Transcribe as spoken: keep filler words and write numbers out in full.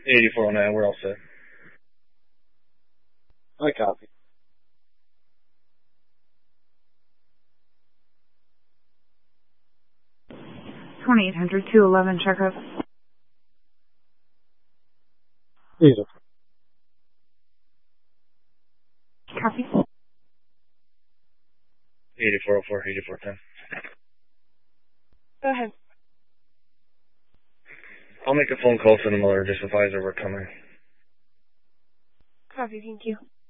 eighty-four oh nine, we're all set. I copy. twenty-eight hundred, two eleven, checkup. Diesel. Copy. eighty-four oh four, eighty-four ten. Go ahead. I'll make a phone call to the mother, just advise her we're coming. Copy, thank you.